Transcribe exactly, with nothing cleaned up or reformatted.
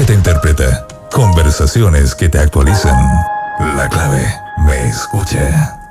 te interpreta. Conversaciones que te actualizan. La clave me escucha.